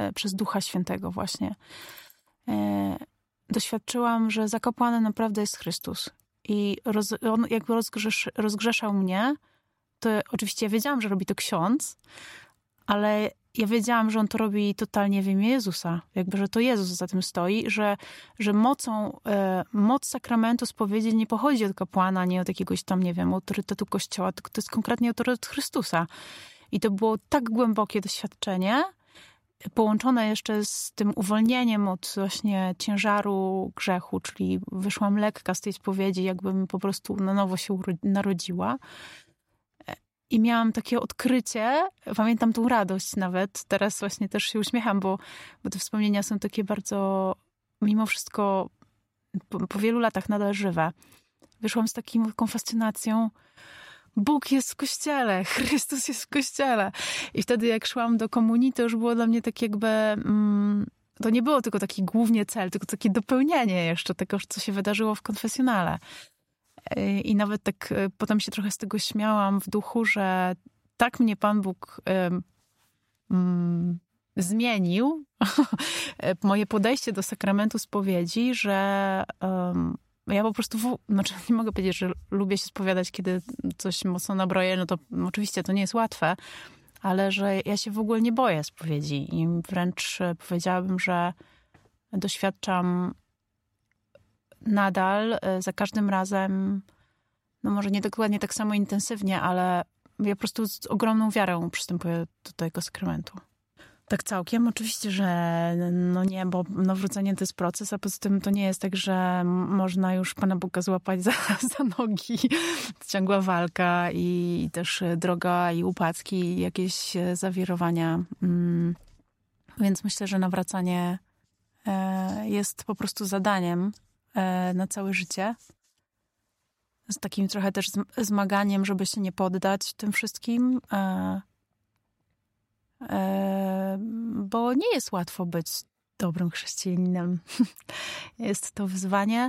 przez Ducha Świętego właśnie, doświadczyłam, że za kapłanem naprawdę jest Chrystus. I on jakby rozgrzeszał mnie. To oczywiście ja wiedziałam, że robi to ksiądz, ale ja wiedziałam, że on to robi totalnie w imię Jezusa. Jakby, że to Jezus za tym stoi, że moc sakramentu spowiedzi nie pochodzi od kapłana, nie od jakiegoś tam, nie wiem, autorytetu Kościoła, tylko to jest konkretnie autorytet Chrystusa. I to było tak głębokie doświadczenie, połączone jeszcze z tym uwolnieniem od właśnie ciężaru grzechu, czyli wyszłam lekka z tej spowiedzi, jakbym po prostu na nowo się narodziła. I miałam takie odkrycie, pamiętam tą radość nawet, teraz właśnie też się uśmiecham, bo te wspomnienia są takie bardzo, mimo wszystko po wielu latach nadal żywe. Wyszłam z taką fascynacją, Bóg jest w Kościele, Chrystus jest w Kościele. I wtedy jak szłam do komunii, to już było dla mnie tak jakby, to nie było tylko taki głównie cel, tylko takie dopełnienie jeszcze tego, co się wydarzyło w konfesjonale. I nawet tak potem się trochę z tego śmiałam w duchu, że tak mnie Pan Bóg zmienił, moje podejście do sakramentu spowiedzi, że ja po prostu, znaczy nie mogę powiedzieć, że lubię się spowiadać, kiedy coś mocno nabroję, no to oczywiście to nie jest łatwe, ale że ja się w ogóle nie boję spowiedzi i wręcz powiedziałabym, że doświadczam nadal, za każdym razem, no może nie dokładnie tak samo intensywnie, ale ja po prostu z ogromną wiarą przystępuję do tego sakramentu. Tak całkiem? Oczywiście, że no nie, bo nawrócenie to jest proces, a poza tym to nie jest tak, że można już Pana Boga złapać za nogi. Ciągła walka i też droga i upadki, i jakieś zawirowania. Więc myślę, że nawracanie jest po prostu zadaniem na całe życie. Z takim trochę też zmaganiem, żeby się nie poddać tym wszystkim. Bo nie jest łatwo być dobrym chrześcijaninem. Jest to wyzwanie.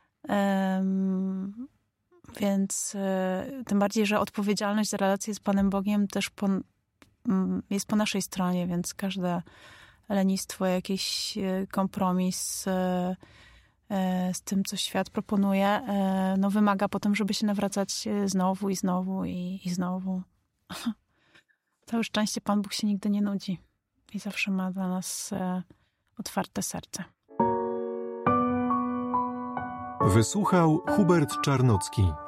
Więc tym bardziej, że odpowiedzialność za relację z Panem Bogiem też jest po naszej stronie, więc każde lenistwo, jakiś kompromis z tym, co świat proponuje, no wymaga potem, żeby się nawracać znowu i znowu i znowu. Całe szczęście Pan Bóg się nigdy nie nudzi i zawsze ma dla nas otwarte serce. Wysłuchał Hubert Czarnocki.